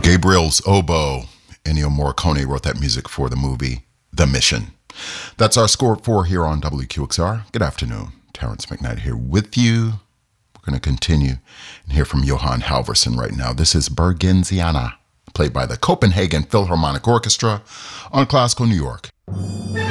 Gabriel's oboe. Ennio Morricone wrote that music for the movie The Mission. That's our score at 4 here on WQXR. Good afternoon. Terrence McKnight here with you. We're going to continue and hear from Johan Halvorsen right now. This is Bergensiana, played by the Copenhagen Philharmonic Orchestra on Classical New York.